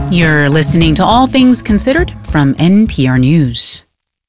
You're listening to All Things Considered from NPR News.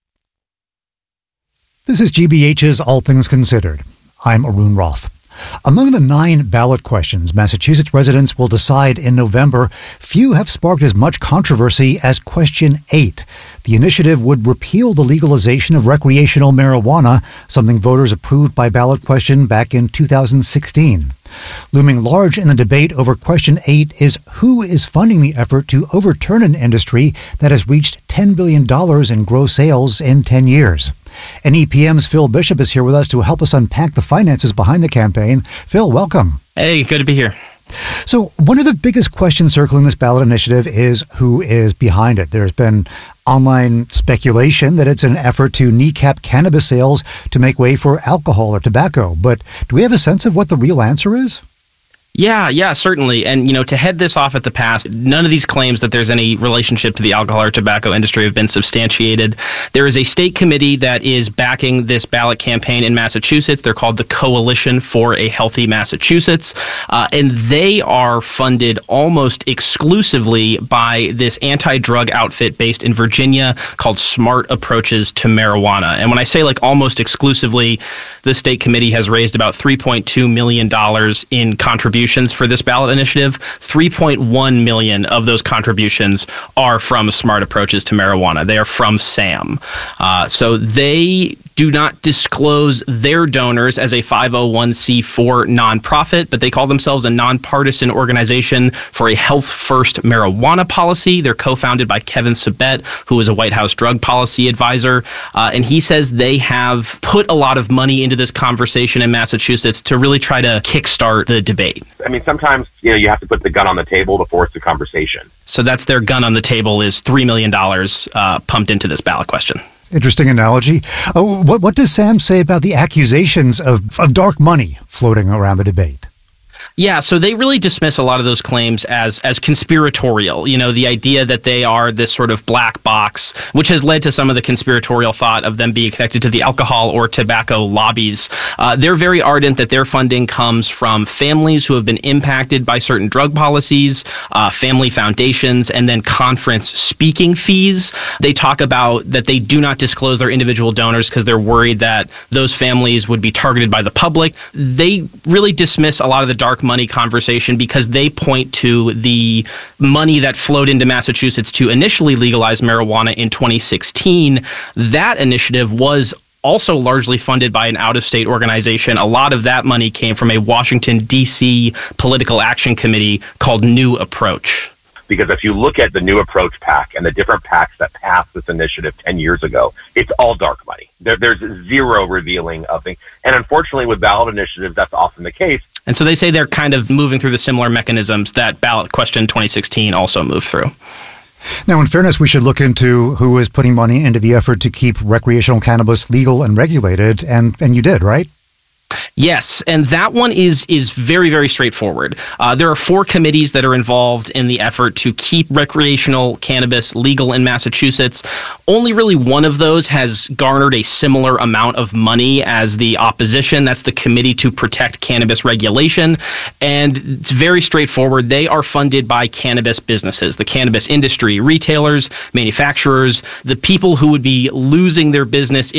This is GBH's All Things Considered. I'm Arun Roth. Among the 9 ballot questions Massachusetts residents will decide in November, few have sparked as much controversy as Question 8. The initiative would repeal the legalization of recreational marijuana, something voters approved by ballot question back in 2016. Looming large in the debate over Question 8 is who is funding the effort to overturn an industry that has reached $10 billion in gross sales in 10 years. NEPM's Phil Bishop is here with us to help us unpack the finances behind the campaign. Phil, welcome. Hey, good to be here. So one of the biggest questions circling this ballot initiative is who is behind it. There's been online speculation that it's an effort to kneecap cannabis sales to make way for alcohol or tobacco. But do we have a sense of what the real answer is? Yeah, certainly. And, to head this off at the pass, none of these claims that there's any relationship to the alcohol or tobacco industry have been substantiated. There is a state committee that is backing this ballot campaign in Massachusetts. They're called the Coalition for a Healthy Massachusetts. And they are funded almost exclusively by this anti-drug outfit based in Virginia called Smart Approaches to Marijuana. And when I say almost exclusively, the state committee has raised about $3.2 million in contributions for this ballot initiative. 3.1 million of those contributions are from Smart Approaches to Marijuana. They are from SAM. So they do not disclose their donors as a 501c4 nonprofit, but they call themselves a nonpartisan organization for a health-first marijuana policy. They're co-founded by Kevin Sabet, who is a White House drug policy advisor. And he says they have put a lot of money into this conversation in Massachusetts to really try to kickstart the debate. I mean, sometimes, you have to put the gun on the table to force the conversation. So that's their gun on the table is $3 million pumped into this ballot question. Interesting analogy. What does Sam say about the accusations of dark money floating around the debate? Yeah, so they really dismiss a lot of those claims as conspiratorial. The idea that they are this sort of black box, which has led to some of the conspiratorial thought of them being connected to the alcohol or tobacco lobbies. They're very ardent that their funding comes from families who have been impacted by certain drug policies, family foundations, and then conference speaking fees. They talk about that they do not disclose their individual donors because they're worried that those families would be targeted by the public. They really dismiss a lot of the dark money conversation because they point to the money that flowed into Massachusetts to initially legalize marijuana in 2016. That initiative was also largely funded by an out-of-state organization. A lot of that money came from a Washington, D.C. political action committee called New Approach. Because if you look at the New Approach PAC and the different PACs that passed this initiative 10 years ago, it's all dark money. There's zero revealing of things. And unfortunately, with ballot initiatives, that's often the case. And so they say they're kind of moving through the similar mechanisms that ballot question 2016 also moved through. Now, in fairness, we should look into who is putting money into the effort to keep recreational cannabis legal and regulated. And you did, right? Yes, and that one is very, very straightforward. There are 4 committees that are involved in the effort to keep recreational cannabis legal in Massachusetts. Only really one of those has garnered a similar amount of money as the opposition. That's the Committee to Protect Cannabis Regulation. And it's very straightforward. They are funded by cannabis businesses, the cannabis industry, retailers, manufacturers, the people who would be losing their business